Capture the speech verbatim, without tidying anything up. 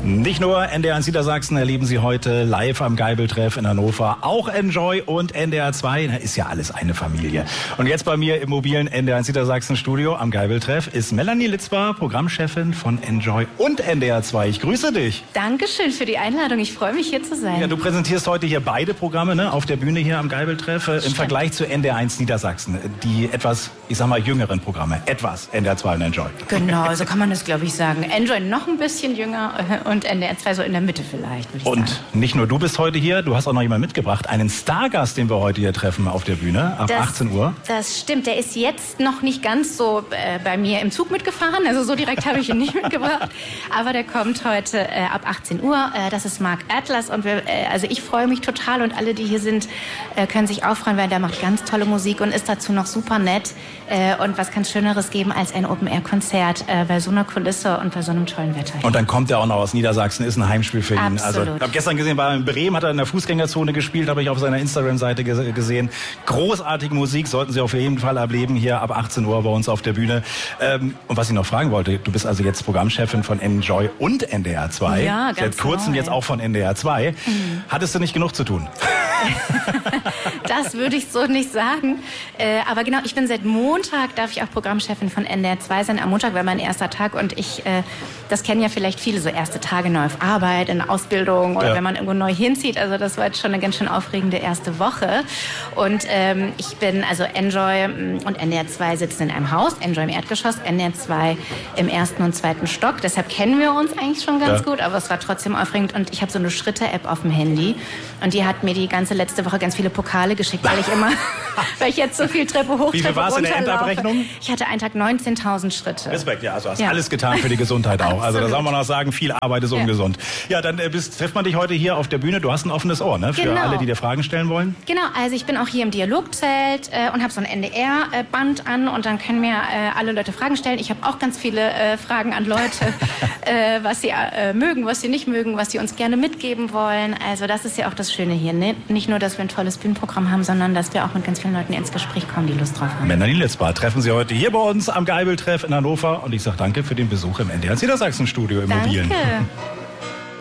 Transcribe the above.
Nicht nur N D R eins Niedersachsen erleben Sie heute live am Geibeltreff in Hannover, auch Enjoy und N D R zwei, da ist ja alles eine Familie. Und jetzt bei mir im mobilen N D R eins Niedersachsen Studio am Geibeltreff ist Melanie Litzbar, Programmchefin von Enjoy und N D R zwei. Ich grüße dich. Dankeschön für die Einladung, ich freue mich hier zu sein. Ja, du präsentierst heute hier beide Programme, ne, auf der Bühne hier am Geibeltreff, äh, im Vergleich zu N D R eins Niedersachsen. Die etwas, ich sag mal, jüngeren Programme. Etwas N D R zwei und Enjoy. Genau, so kann man das, glaube ich, sagen. Enjoy noch ein bisschen jünger und N D R zwei so in der Mitte vielleicht, würde ich und sagen. Nicht nur du bist heute hier, du hast auch noch jemanden mitgebracht. Einen Stargast, den wir heute hier treffen auf der Bühne ab das, achtzehn Uhr. Das stimmt, der ist jetzt noch nicht ganz so äh, bei mir im Zug mitgefahren. Also so direkt habe ich ihn nicht mitgebracht. Aber der kommt heute äh, ab achtzehn Uhr. Äh, das ist Mark Atlas. Und wir, äh, also ich freue mich total und alle, die hier sind, äh, können sich auch freuen, weil der macht ganz tolle Musik und ist dazu noch super nett. Äh, und was kann es Schöneres geben als ein Open-Air-Konzert äh, bei so einer Kulisse und bei so einem tollen Wetter hier. Und dann kommt er auch noch aus Niedersachsen, ist ein Heimspiel für ihn. Absolut. Also, ich habe gestern gesehen, war in Bremen, hat er in der Fußgängerzone gespielt, habe ich auf seiner Instagram-Seite ge gesehen. Großartige Musik, sollten Sie auf jeden Fall erleben, hier ab achtzehn Uhr bei uns auf der Bühne. Ähm, und was ich noch fragen wollte, du bist also jetzt Programmchefin von Enjoy und N D R zwei. Ja, ganz Seit kurzem neu. Jetzt auch von N D R zwei. Mhm. Hattest du nicht genug zu tun? Das würde ich so nicht sagen. Äh, aber genau, ich bin seit Montag, darf ich auch Programmchefin von N D R zwei sein. Am Montag war mein erster Tag und ich, äh, das kennen ja vielleicht viele, so erste Tage neu auf Arbeit, in Ausbildung oder ja. wenn man irgendwo neu hinzieht. Also das war jetzt schon eine ganz schön aufregende erste Woche. Und ähm, ich bin, also Enjoy und N D R zwei sitzen in einem Haus. Enjoy im Erdgeschoss, N D R zwei im ersten und zweiten Stock. Deshalb kennen wir uns eigentlich schon ganz ja. gut, aber es war trotzdem aufregend. Und ich habe so eine Schritte-App auf dem Handy und die hat mir die ganze letzte Woche ganz viele Pokale geschickt, weil ich immer, weil ich jetzt so viel Treppe hoch, Wie viel Treppe war's in der runterlaufe. Endabrechnung? Ich hatte einen Tag neunzehntausend Schritte. Respekt, ja, also hast ja. alles getan für die Gesundheit auch. Also da soll man auch sagen, viel Arbeit ist ja. ungesund. Ja, dann äh, bist, trifft man dich heute hier auf der Bühne. Du hast ein offenes Ohr, ne? Für genau. alle, die dir Fragen stellen wollen. Genau, also ich bin auch hier im Dialogzelt äh, und habe so ein N D R-Band an und dann können mir äh, alle Leute Fragen stellen. Ich habe auch ganz viele äh, Fragen an Leute, äh, was sie äh, mögen, was sie nicht mögen, was sie uns gerne mitgeben wollen. Also das ist ja auch das Schöne hier. Ne? Nicht nur, dass wir ein tolles Bühnenprogramm haben, sondern dass wir auch mit ganz vielen Leuten ins Gespräch kommen, die Lust drauf haben. Melanie Litzbar treffen Sie heute hier bei uns am Geibeltreff in Hannover und ich sage danke für den Besuch im N D R eins Niedersachsen Studio im Danke. Mobilen.